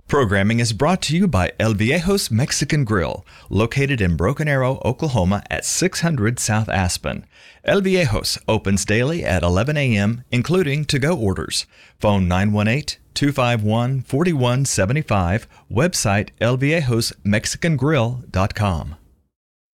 Programming is brought to you by El Viejo's Mexican Grill, located in Broken Arrow, Oklahoma at 600 South Aspen. El Viejo's opens daily at 11 a.m., including to-go orders. Phone 918-251-4175, website elviejosmexicangrill.com.